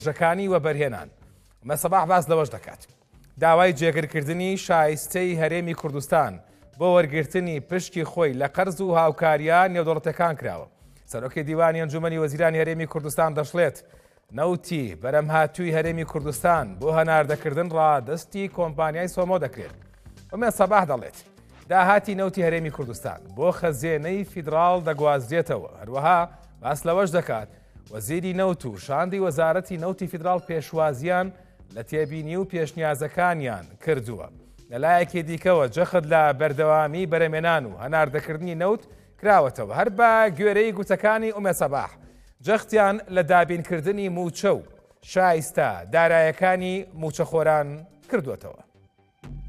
ژەکانی وەبەرهێنان. ئەمە سەباح باس لەوەش دەکات. داوای جێگرکردنی شایستەی هەرێمی کوردستان بۆ وەرگرتنی پشتی خۆی لە قەرز و هاوکاریان نێودەوڵەتەکان کراوە. سەرۆکی دیوانی ئەنجومەنی وەزیرانی هەرێمی کوردستان دەشڵێت نەوتی بەرەمهاتووی هەرێمی کوردستان بۆ هەناردەکردن ڕادستی کۆمپانیای سۆمۆ دەکرێت. ئەمە سەباح دەڵێت داهاتی نەوتی هەرێمی کوردستان بۆ خەزیێنەی فیدراڵ دەگوازرێتەوە. هەروەها باس لەوەش دەکات وەزیری نەوت و شاندی وەزارەتی نەوتی فیدراڵ پێشوازیان لە تێبینی و پێشنیازەکانیان کردووە. لەلایەکی دیکەوە جەخت لە بەردەوامی بەرەمێنان و هەناردەکردنی نەوت کراوەتەوە. هەر بە گوێرەی گوتەکانی ئومێ سەباح جەختیان لە دابینکردنی موچە و شایستە دارایەکانی موچەخۆران کردوێتەوە.